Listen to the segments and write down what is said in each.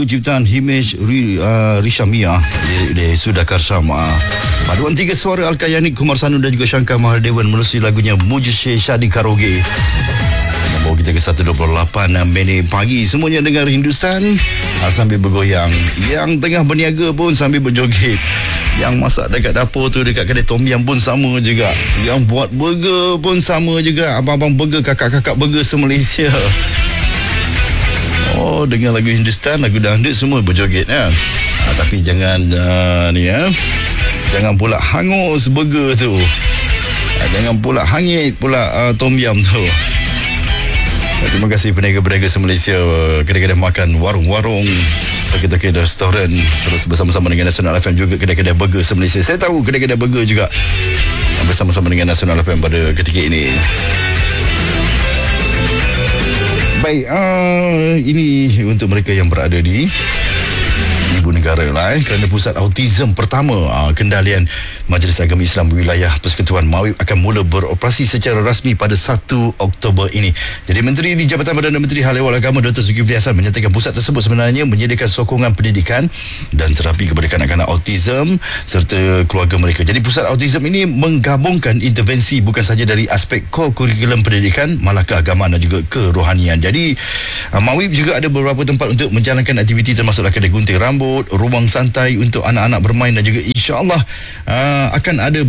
lagu ciptaan Himesh Rishamia dari Sudhakar Sharma. Paduan tiga suara Al-Kayani, Kumar Sanu dan juga Shankar Mahadevan menerusi lagunya Mujhe Shadi Karoge. Membawa kita ke 1.28 minit pagi. Semuanya dengar Hindustan sambil bergoyang. Yang tengah berniaga pun sambil berjoget. Yang masak dekat dapur tu, dekat kedai tom yum pun sama juga. Yang buat burger pun sama juga. Abang-abang burger, kakak-kakak burger se-Malaysia. Oh, dengar lagu Hindustan, lagu dangdut, semua berjoget ya. Tapi jangan ni ya. Jangan pula hangus burger tu. Jangan pula hangit pula tom yum tu. Terima kasih peniaga-peniaga se-Malaysia, kedai-kedai makan, warung-warung, kedai-kedai restoran, terus bersama-sama dengan Nasional FM juga kedai-kedai burger se-Malaysia. Saya tahu kedai-kedai burger juga bersama-sama dengan Nasional FM pada ketika ini. Baik, ini untuk mereka yang berada di ibu negara lah, kerana Pusat Autism pertama kendalian Majlis Agama Islam Wilayah Persekutuan Mawib akan mula beroperasi secara rasmi pada 1 Oktober ini. Jadi Menteri di Jabatan Perdana Menteri Hal Ehwal Agama Dr. Zulkifli Hasan menyatakan pusat tersebut sebenarnya menyediakan sokongan pendidikan dan terapi kepada kanak-kanak autism serta keluarga mereka. Jadi Pusat Autism ini menggabungkan intervensi bukan sahaja dari aspek core kurikulum pendidikan, malah keagamaan dan juga kerohanian. Jadi Mawib juga ada beberapa tempat untuk menjalankan aktiviti termasuklah kedai gunting rambut, ruang santai untuk anak-anak bermain dan juga insya-Allah akan ada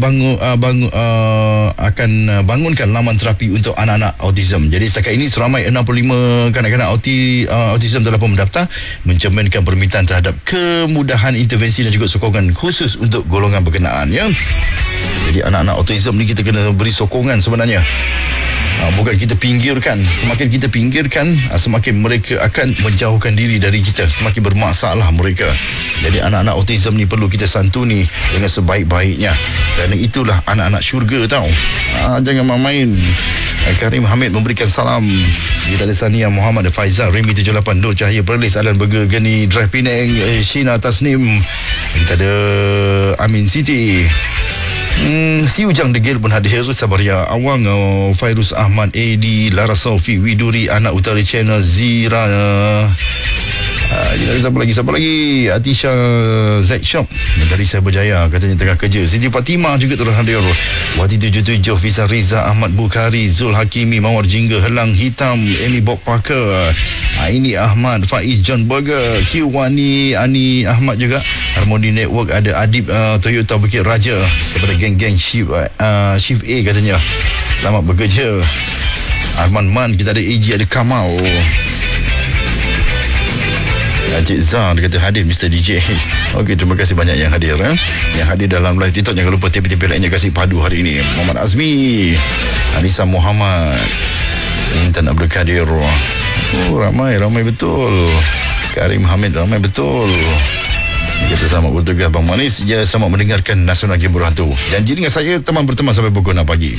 bangunkan laman terapi untuk anak-anak autism. Jadi setakat ini seramai 65 kanak-kanak autism telah pun mendaftar, mencerminkan permintaan terhadap kemudahan intervensi dan juga sokongan khusus untuk golongan berkenaan ya. Jadi anak-anak autism ni kita kena beri sokongan sebenarnya. Bukan kita pinggirkan. Semakin kita pinggirkan, semakin mereka akan menjauhkan diri dari kita, semakin bermasalah mereka. Jadi anak-anak autism ni perlu kita santuni dengan sebaik-baiknya, kerana itulah anak-anak syurga tau. Jangan main-main. Karim Hamid memberikan salam. Kita ada Sania Muhammad Faizal, Remy 78, Nur Cahaya Perlis, Alan Burger, Geni Drive Penang, Sheena Tasnim. Kita ada Amin Siti, Si Ujang Degil pun hadir, Sabaria Awang, Fairuz Ahmad, AD, Lara Sofi, Widuri, Anak Utara Channel, Zira, siapa lagi Atisha Zack Shop dari Cyberjaya, katanya tengah kerja. Siti Fatimah juga turut hadir. Wati 77, Fiza Riza, Ahmad Bukhari, Zul Hakimi, Mawar Jingga, Helang Hitam, Amy Bob Parker, Aini Ahmad, Faiz John Burger, Kiwani, Ani Ahmad juga. Harmony Network ada Adib Toyota Bukit Raja, kepada geng-geng Shift A katanya, selamat bekerja. Arman Man, kita ada AG, ada Kamal, Encik Zah dia kata hadir Mr. DJ. Okey, terima kasih banyak yang hadir yang hadir dalam live TikTok. Jangan lupa tipe-tipe lainnya kasih padu hari ini. Muhammad Azmi, Anissa Muhammad, Intan Abdul Kadir. Ramai betul. Karim Hamid, ramai betul. Dia kata selamat bertugas Bang Manis. Ya, selamat mendengarkan Nasional Game Berhantu. Janji dengan saya teman berteman sampai pukul 6 pagi.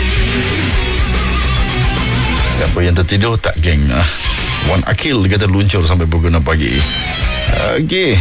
Siapa yang tertidur tak geng. Wan Akil dia kata luncur sampai pukul 6 pagi. Okey.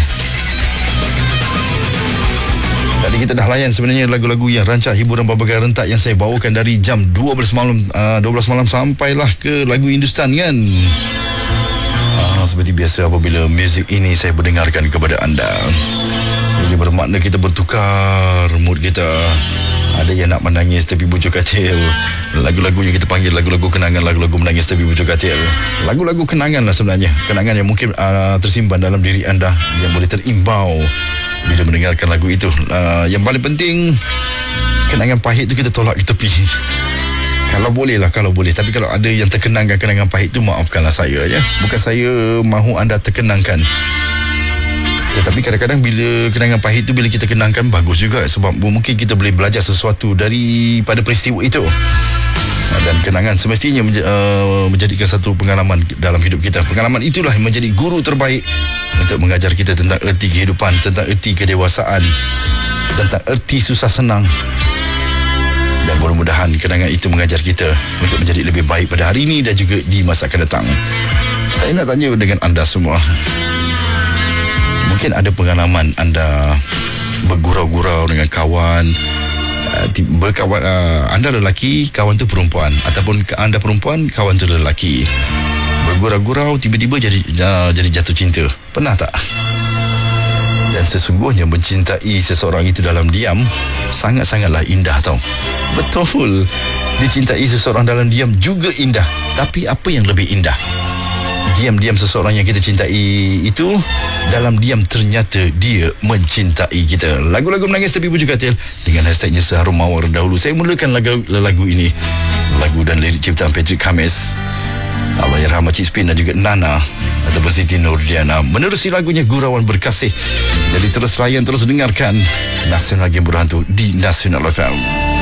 Tadi kita dah layan sebenarnya lagu-lagu yang rancak hiburan berbagai rentak yang saya bawakan dari jam 12 malam sampailah ke lagu Hindustan kan. Seperti biasa apabila muzik ini saya berdengarkan kepada anda, ini bermakna kita bertukar mood kita. Ada yang nak menangis tepi bujuk katil, lagu-lagu yang kita panggil lagu-lagu kenangan, lagu-lagu menangis tepi bujuk katil. Lagu-lagu kenangan lah sebenarnya. Kenangan yang mungkin tersimpan dalam diri anda, yang boleh terimbau bila mendengarkan lagu itu. Yang paling penting, kenangan pahit tu kita tolak ke tepi. Kalau boleh. Tapi kalau ada yang terkenangkan kenangan pahit tu, maafkanlah saya ya. Bukan saya mahu anda terkenangkan, tetapi kadang-kadang bila kenangan pahit tu bila kita kenangkan, bagus juga, sebab mungkin kita boleh belajar sesuatu daripada peristiwa itu. Dan kenangan semestinya menjadikan satu pengalaman dalam hidup kita. Pengalaman itulah yang menjadi guru terbaik untuk mengajar kita tentang erti kehidupan, tentang erti kedewasaan, tentang erti susah senang. Dan mudah-mudahan kenangan itu mengajar kita untuk menjadi lebih baik pada hari ini dan juga di masa akan datang. Saya nak tanya dengan anda semua, mungkin ada pengalaman anda bergurau-gurau dengan kawan, anda lelaki, kawan tu perempuan, ataupun anda perempuan, kawan tu lelaki. Bergurau-gurau, tiba-tiba jadi jatuh cinta. Pernah tak? Dan sesungguhnya mencintai seseorang itu dalam diam sangat-sangatlah indah tau. Betul, dicintai seseorang dalam diam juga indah. Tapi apa yang lebih indah? Diam-diam seseorang yang kita cintai itu dalam diam ternyata dia mencintai kita. Lagu-lagu menangis tepi bujur katil dengan hashtagnya Seharum Mawar dahulu. Saya mulakan lagu ini, lagu dan lirik ciptaan Patrick Khamis, Allahyarham Cik Spin dan juga Nana ataupun Siti Nurdiana. Menerusi lagunya Gurauan Berkasih. Jadi terus layan, terus dengarkan Nasional Game Berhantu di Nasional FM.